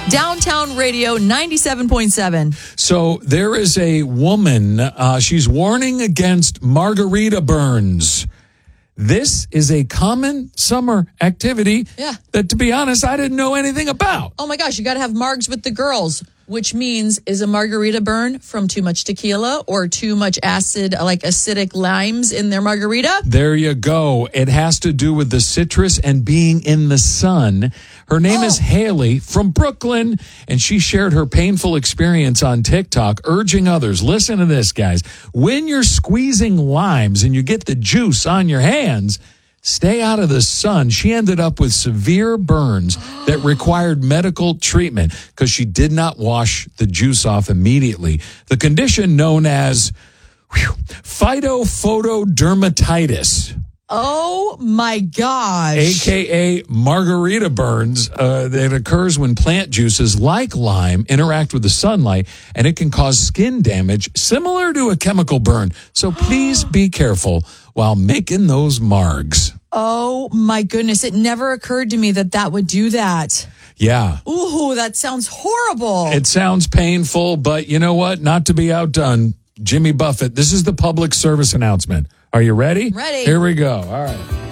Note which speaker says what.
Speaker 1: Downtown Radio 97.7.
Speaker 2: So there is a woman, she's warning against margarita burns. This is a common summer activity that, to be honest, I didn't know anything about.
Speaker 1: Oh my gosh, you got to have margs with the girls, which means is a margarita burn from too much tequila or too much acid, like acidic limes in their margarita?
Speaker 2: There you go. It has to do with the citrus and being in the sun. Her name is Haley from Brooklyn, and she shared her painful experience on TikTok, urging others, listen to this, guys, when you're squeezing limes and you get the juice on your hands, stay out of the sun. She ended up with severe burns that required medical treatment because she did not wash the juice off immediately. The condition known as phytophotodermatitis.
Speaker 1: Oh, my gosh.
Speaker 2: AKA margarita burns, that occurs when plant juices like lime interact with the sunlight, and it can cause skin damage similar to a chemical burn. So please be careful while making those margs.
Speaker 1: Oh, my goodness. It never occurred to me that would do that.
Speaker 2: Yeah.
Speaker 1: Ooh, that sounds horrible.
Speaker 2: It sounds painful, but you know what? Not to be outdone, Jimmy Buffett, this is the public service announcement. Are you ready?
Speaker 1: Ready.
Speaker 2: Here we go. All right.